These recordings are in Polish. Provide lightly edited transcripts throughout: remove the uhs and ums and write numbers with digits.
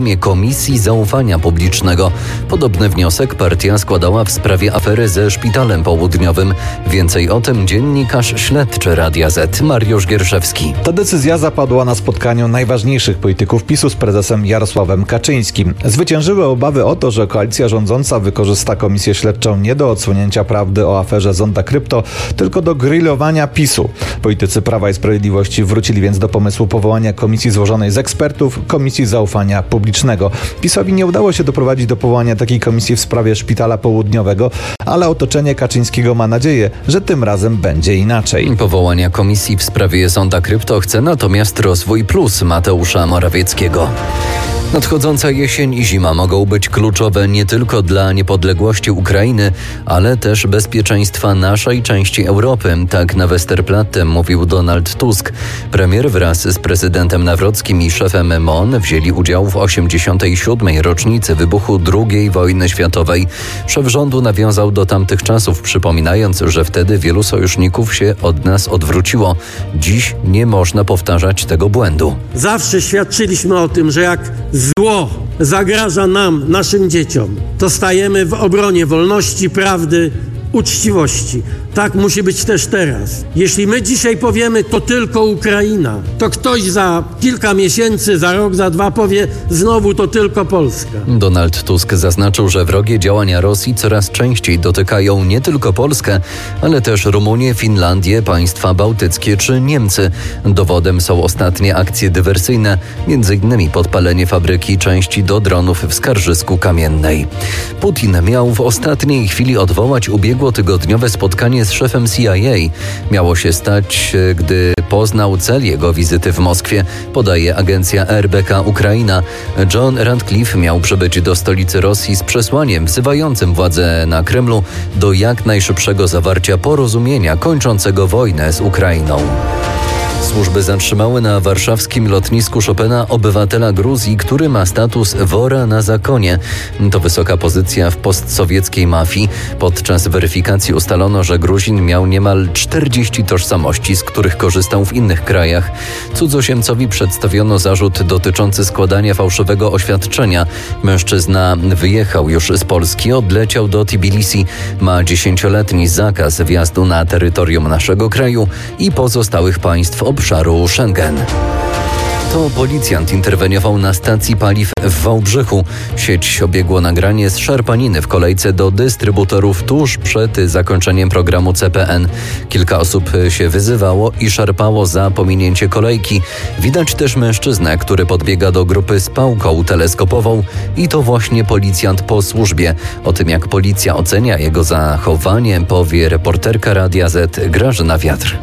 Komisji Zaufania Publicznego. Podobny wniosek partia składała w sprawie afery ze Szpitalem Południowym. Więcej o tym dziennikarz śledczy Radia Z Mariusz Gierszewski. Ta decyzja zapadła na spotkaniu najważniejszych polityków PiS-u z prezesem Jarosławem Kaczyńskim. Zwyciężyły obawy o to, że koalicja rządząca wykorzysta komisję śledczą nie do odsłonięcia prawdy o aferze Zonda Krypto, tylko do grillowania PiS-u. Politycy Prawa i Sprawiedliwości wrócili więc do pomysłu powołania komisji złożonej z ekspertów Komisji Zaufania Publicznego. PiS-owi nie udało się doprowadzić do powołania takiej komisji w sprawie Szpitala Południowego, ale otoczenie Kaczyńskiego ma nadzieję, że tym razem będzie inaczej. Powołania komisji w sprawie Zonda Krypto chce natomiast Rozwój Plus Mateusza Morawieckiego. Nadchodząca jesień i zima mogą być kluczowe nie tylko dla niepodległości Ukrainy, ale też bezpieczeństwa naszej części Europy. Tak na Westerplatte mówił Donald Tusk. Premier wraz z prezydentem Nawrockim i szefem MON wzięli udział w 87. rocznicy wybuchu II wojny światowej. Szef rządu nawiązał do tamtych czasów, przypominając, że wtedy wielu sojuszników się od nas odwróciło. Dziś nie można powtarzać tego błędu. Zawsze świadczyliśmy o tym, że jak zło zagraża nam, naszym dzieciom, to stajemy w obronie wolności, prawdy, uczciwości. Tak musi być też teraz. Jeśli my dzisiaj powiemy, to tylko Ukraina, to ktoś za kilka miesięcy, za rok, za dwa powie znowu to tylko Polska. Donald Tusk zaznaczył, że wrogie działania Rosji coraz częściej dotykają nie tylko Polskę, ale też Rumunię, Finlandię, państwa bałtyckie czy Niemcy. Dowodem są ostatnie akcje dywersyjne, m.in. podpalenie fabryki części do dronów w Skarżysku Kamiennej. Putin miał w ostatniej chwili odwołać ubiegłotygodniowe spotkanie z szefem CIA. Miało się stać, gdy poznał cel jego wizyty w Moskwie, podaje agencja RBK Ukraina. John Ratcliffe miał przybyć do stolicy Rosji z przesłaniem wzywającym władze na Kremlu do jak najszybszego zawarcia porozumienia kończącego wojnę z Ukrainą. Służby zatrzymały na warszawskim lotnisku Chopina obywatela Gruzji, który ma status wora na zakonie. To wysoka pozycja w postsowieckiej mafii. Podczas weryfikacji ustalono, że Gruzin miał niemal 40 tożsamości, z których korzystał w innych krajach. Cudzoziemcowi przedstawiono zarzut dotyczący składania fałszywego oświadczenia. Mężczyzna wyjechał już z Polski, odleciał do Tbilisi. Ma 10-letni zakaz wjazdu na terytorium naszego kraju i pozostałych państw obszaru Schengen. To policjant interweniował na stacji paliw w Wałbrzychu. Sieć obiegło nagranie z szarpaniny w kolejce do dystrybutorów tuż przed zakończeniem programu CPN. Kilka osób się wyzywało i szarpało za pominięcie kolejki. Widać też mężczyznę, który podbiega do grupy z pałką teleskopową i to właśnie policjant po służbie. O tym, jak policja ocenia jego zachowanie, powie reporterka Radia Z Grażyna Wiatr.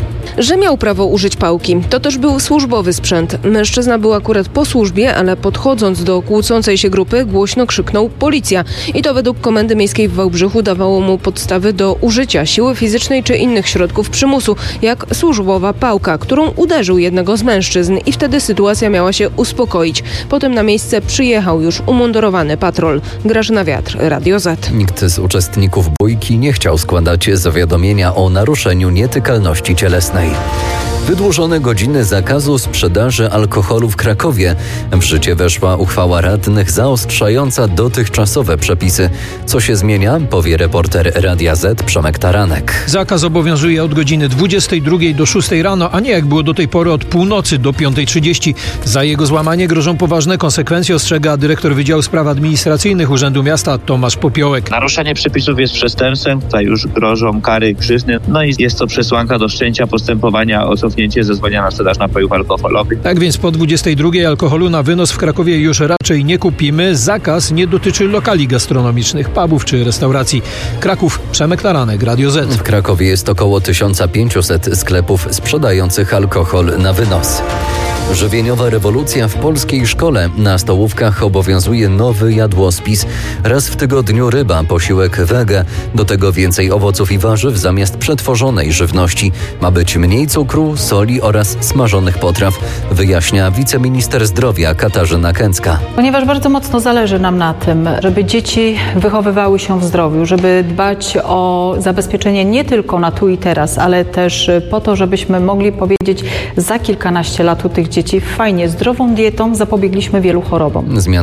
Że miał prawo użyć pałki. To też był służbowy sprzęt. Mężczyzna był akurat po służbie, ale podchodząc do kłócącej się grupy głośno krzyknął policja. I to według Komendy Miejskiej w Wałbrzychu dawało mu podstawy do użycia siły fizycznej czy innych środków przymusu, jak służbowa pałka, którą uderzył jednego z mężczyzn i wtedy sytuacja miała się uspokoić. Potem na miejsce przyjechał już umundurowany patrol. Grażyna Wiatr, Radio Z. Nikt z uczestników bójki nie chciał składać zawiadomienia o naruszeniu nietykalności cielesnej. Wydłużone godziny zakazu sprzedaży alkoholu w Krakowie. W życie weszła uchwała radnych zaostrzająca dotychczasowe przepisy. Co się zmienia? Powie reporter Radia Z Przemek Taranek. Zakaz obowiązuje od godziny 22 do 6 rano, a nie jak było do tej pory od północy do 5:30. Za jego złamanie grożą poważne konsekwencje, ostrzega dyrektor Wydziału Spraw Administracyjnych Urzędu Miasta Tomasz Popiołek. Naruszenie przepisów jest przestępstwem, tutaj już grożą kary grzywny, no i jest to przesłanka do wszczęcia postępowania o cofnięcie zezwolenia na sprzedaż napojów alkoholowych. Tak więc po 22 alkoholu na wynos w Krakowie już raczej nie kupimy. Zakaz nie dotyczy lokali gastronomicznych, pubów czy restauracji. Kraków, Przemek Taranek, Radio Z. W Krakowie jest około 1500 sklepów sprzedających alkohol na wynos. Żywieniowa rewolucja w polskiej szkole. Na stołówkach obowiązuje nowy jadłospis. Raz w tygodniu ryba, posiłek wege. Do tego więcej owoców i warzyw zamiast przetworzonej żywności. Ma być mniej cukru, soli oraz smażonych potraw, wyjaśnia wiceminister zdrowia Katarzyna Kęcka. Ponieważ bardzo mocno zależy nam na tym, żeby dzieci wychowywały się w zdrowiu, żeby dbać o zabezpieczenie nie tylko na tu i teraz, ale też po to, żebyśmy mogli powiedzieć za kilkanaście lat u tych dzieci fajnie, zdrową dietą zapobiegliśmy wielu chorobom. Zmian